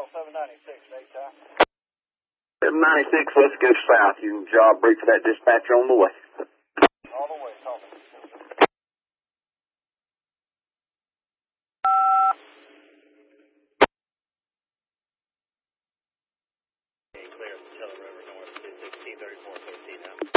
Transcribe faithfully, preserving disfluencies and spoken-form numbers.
seven ninety-six, daytime. seven ninety-six, let's go south. You can job brief for that dispatcher on the way. All the way, call me. Clear, Chiller River, north, sixteen thirty-four, thirteen now.